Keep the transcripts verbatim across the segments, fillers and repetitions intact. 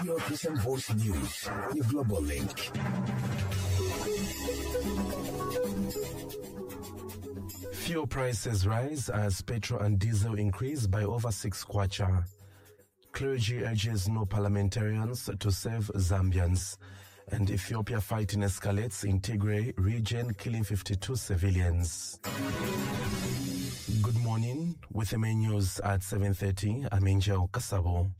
Your Christian Voice News, your global link. Fuel prices rise as petrol and diesel increase by over six kwacha. Clergy urges no parliamentarians to save Zambians. And Ethiopia fighting escalates in Tigray region, killing fifty-two civilians. Good morning. With the main news at seven thirty, I'm Angel Kasabo.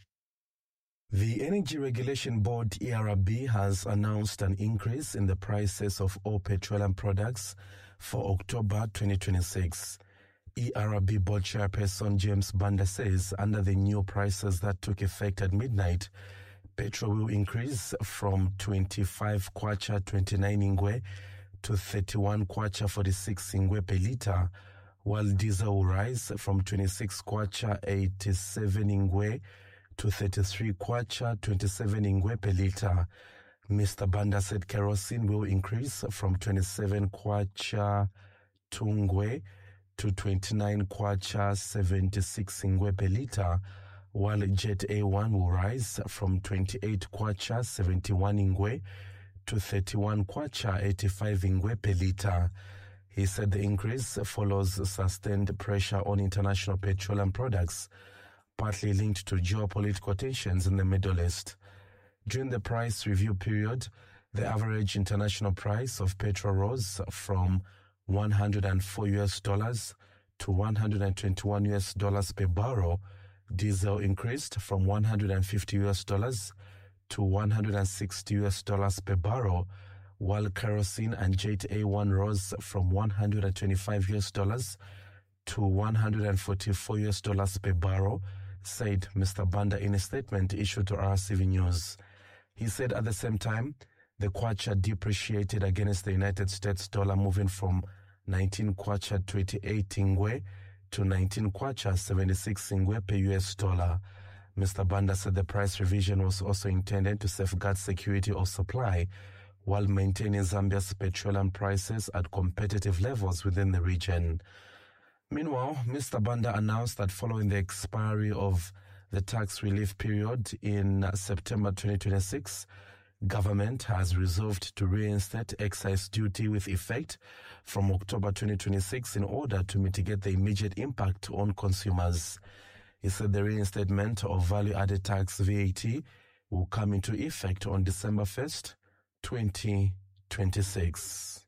The Energy Regulation Board, E R B, has announced an increase in the prices of all petroleum products for October twenty twenty-six. E R B Board Chairperson James Banda says under the new prices that took effect at midnight, petrol will increase from twenty-five kwacha twenty-nine ingwe to thirty-one kwacha forty-six ingwe per litre, while diesel will rise from twenty-six kwacha eighty-seven ingwe to thirty-three kwacha twenty-seven ingwe per litre. Mister Banda said kerosene will increase from twenty-seven kwacha two ingwe to twenty-nine kwacha seventy-six ingwe per litre, while Jet A one will rise from twenty-eight kwacha seventy-one ingwe to thirty-one kwacha eighty-five ingwe per litre. He said the increase follows sustained pressure on international petroleum products, partly linked to geopolitical tensions in the Middle East. During the price review period, the average international price of petrol rose from one hundred four U S dollars to one hundred twenty-one U S dollars per barrel. Diesel increased from one hundred fifty U S dollars to one hundred sixty U S dollars per barrel, while kerosene and Jet A one rose from one hundred twenty-five U S dollars to one hundred forty-four U S dollars per barrel, said Mister Banda in a statement issued to R C V News. He said at the same time, the kwacha depreciated against the United States dollar, moving from nineteen kwacha twenty-eight ingwe to nineteen kwacha seventy-six ingwe per U S dollar. Mister Banda said the price revision was also intended to safeguard security of supply while maintaining Zambia's petroleum prices at competitive levels within the region. Meanwhile, Mister Banda announced that following the expiry of the tax relief period in September twenty twenty-six, government has resolved to reinstate excise duty with effect from October twenty twenty-six in order to mitigate the immediate impact on consumers. He said the reinstatement of value-added tax V A T will come into effect on December first, twenty twenty-six.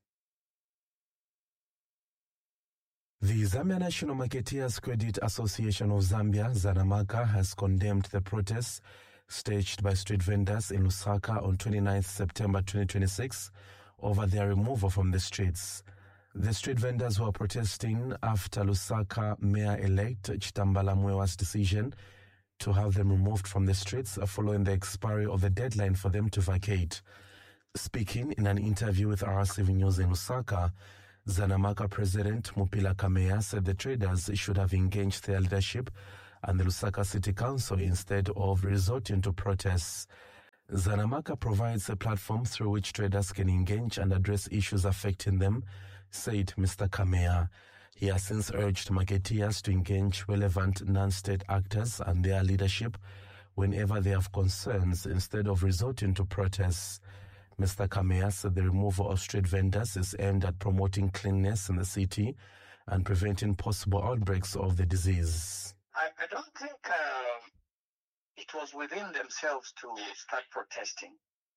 The Zambia National Marketeers Credit Association of Zambia, Zanamaka, has condemned the protests staged by street vendors in Lusaka on twenty-ninth September twenty twenty-six over their removal from the streets. The street vendors were protesting after Lusaka Mayor-elect Chitambala Mwewa's decision to have them removed from the streets following the expiry of the deadline for them to vacate. Speaking in an interview with R C V News in Lusaka, Zanamaka President Mupila Kameya said the traders should have engaged their leadership and the Lusaka City Council instead of resorting to protests. Zanamaka provides a platform through which traders can engage and address issues affecting them, said Mister Kameya. He has since urged marketeers to engage relevant non-state actors and their leadership whenever they have concerns instead of resorting to protests. Mister Kameya said the removal of street vendors is aimed at promoting cleanliness in the city and preventing possible outbreaks of the disease. I, I don't think uh, it was within themselves to start protesting.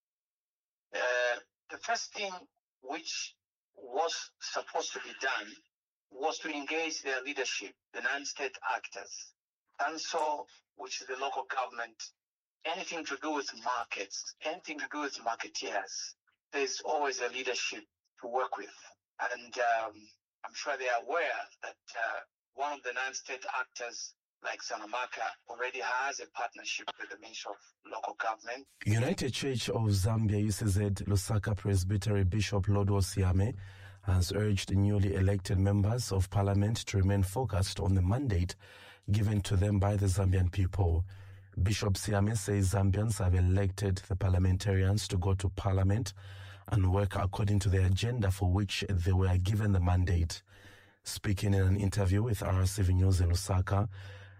Uh, the first thing which was supposed to be done was to engage their leadership, the non-state actors, and so, which is the local government. Anything to do with markets, anything to do with marketeers, there's always a leadership to work with. And um, I'm sure they are aware that uh, one of the non-state actors, like Zanamaka, already has a partnership with the Ministry of Local Government. United Church of Zambia U C Z Lusaka Presbytery Bishop Lodwo Siame has urged newly elected members of parliament to remain focused on the mandate given to them by the Zambian people. Bishop Siame says Zambians have elected the parliamentarians to go to parliament and work according to the agenda for which they were given the mandate. Speaking in an interview with R C V News in Lusaka,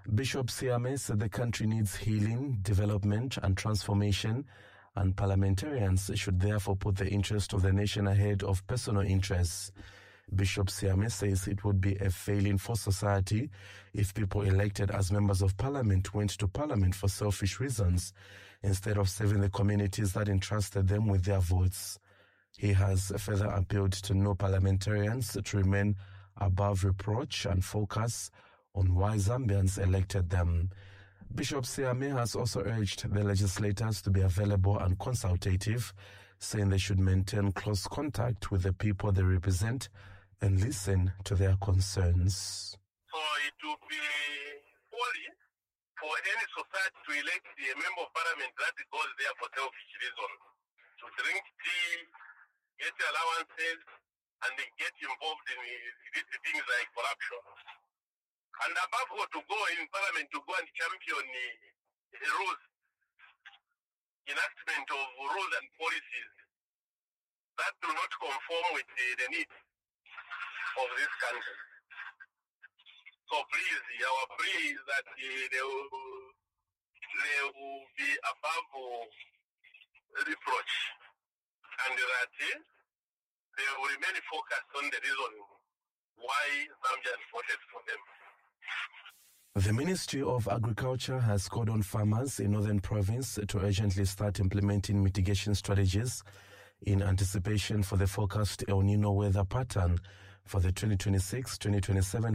Bishop Siame said the country needs healing, development, and transformation, and parliamentarians should therefore put the interest of the nation ahead of personal interests. Bishop Siame says it would be a failing for society if people elected as members of parliament went to parliament for selfish reasons instead of serving the communities that entrusted them with their votes. He has further appealed to no parliamentarians to remain above reproach and focus on why Zambians elected them. Bishop Siame has also urged the legislators to be available and consultative, saying they should maintain close contact with the people they represent and listen to their concerns. So it would be folly for any society to elect a member of parliament that goes there for selfish reasons, to drink tea, get allowances, and they get involved in these things like corruption. And above all, to go in parliament to go and champion the, the rules, enactment of rules and policies that do not conform with the, the needs of this country. So please, our plea is that uh, they, will, they will be above reproach, and that uh, they will remain focused on the reason why Zambians voted for them. The Ministry of Agriculture has called on farmers in Northern Province to urgently start implementing mitigation strategies in anticipation for the forecast El Nino weather pattern for the twenty twenty-six twenty twenty-seven